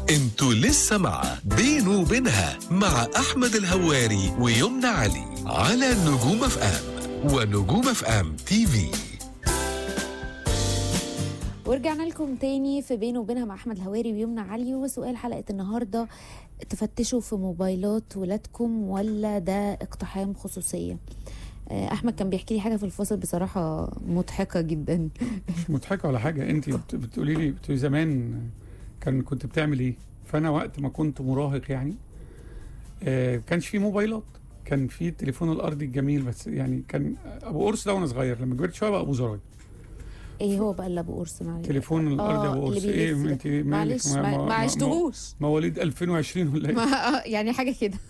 انتوا لسه مع بينه وبينها مع أحمد الهواري ويمنى علي على نجوم اف ام ونجوم اف ام تي في. ورجعنا لكم تاني في بينه وبينها مع احمد الهواري ويمنى علي. وسؤال حلقه النهارده: تفتشوا في موبايلات ولادكم ولا ده اقتحام خصوصيه؟ احمد كان بيحكي لي حاجه في الفصل بصراحه مضحكه جدا. مش مضحكه ولا حاجه. انت بتقولي لي زمان كنت بتعمل ايه؟ فانا وقت ما كنت مراهق يعني كانش في موبايلات، كان في التليفون الارضي الجميل، بس يعني كان ابو قرص ده وانا صغير. لما كبرت شويه بقى ابو زراير. ايه هو بقى اللي ابو قرص؟ معلش تليفون الارضي ابو قرص. ايه انت معلش ما عشتهوش. مواليد 2020 ولا ايه؟ يعني حاجه كده.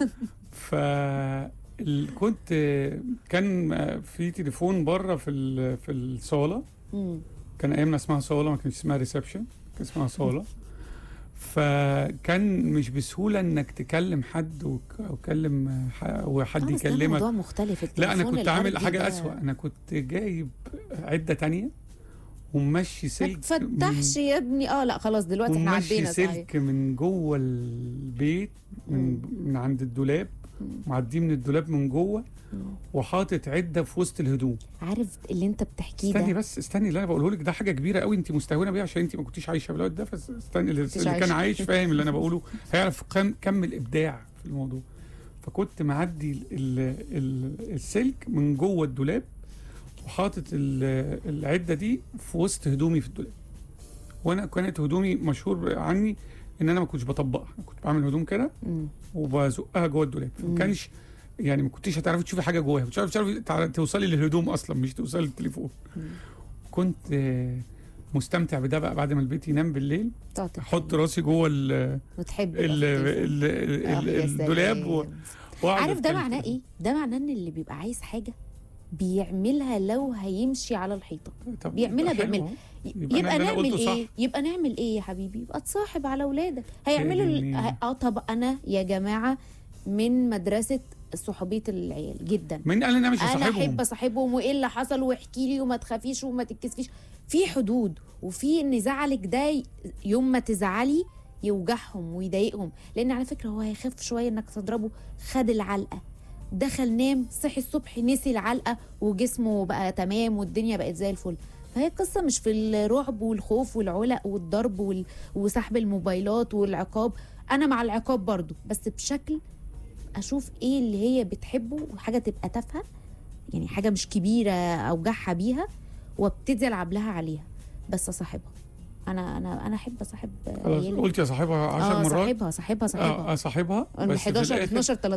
كنت كان في تليفون بره في الصاله. كان ايامنا اسمها صاله، ما كانش اسمها ريسبشن، كان اسمها صاله. فكان مش بسهوله انك تكلم حد وكلم وحد يكلمك. ده موضوع مختلف. لا انا كنت عامل حاجه اسوأ. انا كنت جايب عده تانية ومشي سلك. ما تفتحش يا ابني. لا خلاص دلوقتي احنا عدينا. سلك من جوه البيت من عند الدولاب، معديه من الدولاب من جوه، وحاطط عده في وسط الهدوم. عارف اللي انت بتحكيه ده؟ استني اللي انا بقوله لك ده حاجه كبيره قوي، انت مستهونه بيها عشان انت ما كنتيش عايشه بالوقت ده. فاستني اللي كان عايش فاهم اللي انا بقوله، هيعرف كم الابداع في الموضوع. فكنت معدي السلك من جوه الدولاب وحاطط العده دي في وسط هدومي في الدولاب. وانا كانت هدومي مشهور عني ان انا ما كنتش بطبقها، كنت بعمل هدوم كده وبزقها جوه الدولاب. فما كانش يعني ما كنتيش هتعرفي تشوفي حاجه جواها، مش هتعرفي توصلي للهدوم اصلا، مش توصلي للتليفون. كنت مستمتع بده بقى. بعد ما البيت ينام بالليل احط راسي جوه الدولاب عارف ده معناه ايه؟ ده معناه ان اللي بيبقى عايز حاجه بيعملها لو هيمشي على الحيطه. بيعملها يبقى نعمل ايه؟ يبقى نعمل ايه يا حبيبي؟ يبقى تصاحب على اولادك. هيعملوا طب انا يا جماعه من مدرسه صحوبيه العيال جدا. مين قال انا مش هصاحبهم؟ انا احب اصاحبهم، وايه اللي حصل واحكي لي وما تخافيش وما تتكسفيش. في حدود، وفي ان زعلك ده يوم ما تزعلي يوجعهم ويضايقهم. لان على فكره هو هيخاف شويه انك تضربه. خد العلقه، دخل نام، صحي الصبح نسي العلقه وجسمه بقى تمام والدنيا بقت زي الفل. فهي القصه مش في الرعب والخوف والعلق والضرب وسحب الموبايلات والعقاب. انا مع العقاب برضو، بس بشكل اشوف ايه اللي هي بتحبه، وحاجه تبقى تافهه يعني حاجه مش كبيره اوجعها بيها، وابتدي العب لها عليها. بس اصاحبها. انا احب اصاحب. قلت يا صاحبها 10 مرات. صاحبها صاحبها من 11 12